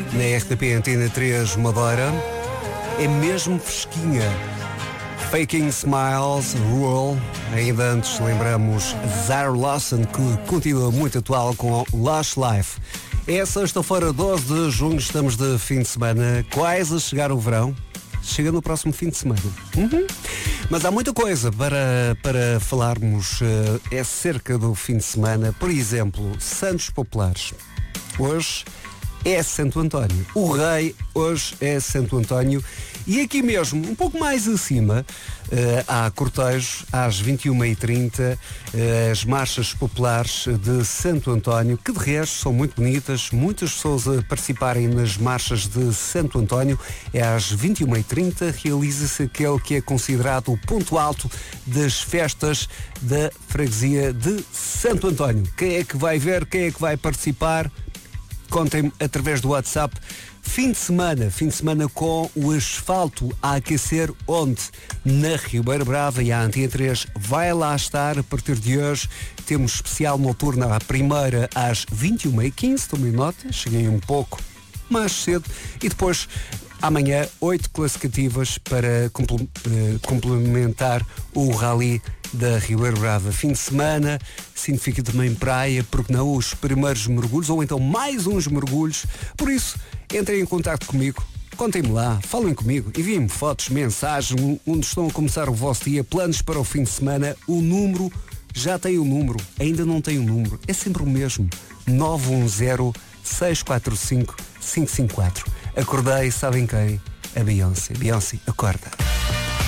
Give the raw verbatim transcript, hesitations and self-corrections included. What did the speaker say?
na R T P Antena três Madeira. É mesmo fresquinha. Faking Smiles, Rule. Ainda antes lembramos Zara Lawson, que continua muito atual com Lush Life. É sexta-feira, doze de junho, estamos de fim de semana, quase a chegar o verão. Chega no próximo fim de semana. Uhum. Mas há muita coisa para, para falarmos. É cerca do fim de semana. Por exemplo, Santos Populares. Hoje é Santo António. O rei hoje é Santo António. E aqui mesmo, um pouco mais acima, uh, há cortejos às vinte e uma e trinta, uh, as marchas populares de Santo António, que de resto são muito bonitas, muitas pessoas a participarem nas marchas de Santo António. É às vinte e uma e trinta, realiza-se aquele que é considerado o ponto alto das festas da freguesia de Santo António. Quem é que vai ver, quem é que vai participar? Contem-me através do WhatsApp. Fim de semana, fim de semana com o asfalto a aquecer onde? Na Ribeira Brava, e a Antena três vai lá estar a partir de hoje. Temos especial noturna à primeira às vinte e uma e quinze, tomem nota, cheguei um pouco mais cedo, e depois amanhã oito classificativas para complementar o rally da Ribeira Brava. Fim de semana, significa também praia, porque não os primeiros mergulhos, ou então mais uns mergulhos. Por isso, entrem em contato comigo, contem-me lá, falem comigo, enviem-me fotos, mensagens, onde estão a começar o vosso dia, planos para o fim de semana. O número, já tem o número, ainda não tem o número, é sempre o mesmo, nove um zero, seis quatro cinco, cinco cinco quatro. Acordei, sabem quem? A Beyoncé. Beyoncé, acorda.